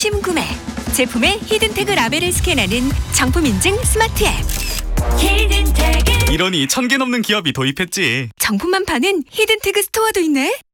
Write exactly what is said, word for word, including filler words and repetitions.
심구매. 제품의 히든태그 라벨을 스캔하는 정품 인증 스마트 앱. 히든태그. 이러니 천 개 넘는 기업이 도입했지. 정품만 파는 히든태그 스토어도 있네.